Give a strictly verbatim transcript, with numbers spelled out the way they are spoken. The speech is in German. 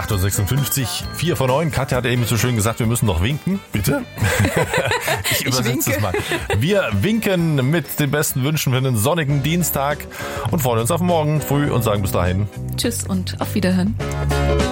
acht Uhr sechsundfünfzig, vier vor neun. Katja hat eben so schön gesagt, wir müssen noch winken. Bitte? Ich übersetze es mal. Wir winken mit den besten Wünschen für einen sonnigen Dienstag und freuen uns auf morgen früh und sagen bis dahin. Tschüss und auf Wiederhören.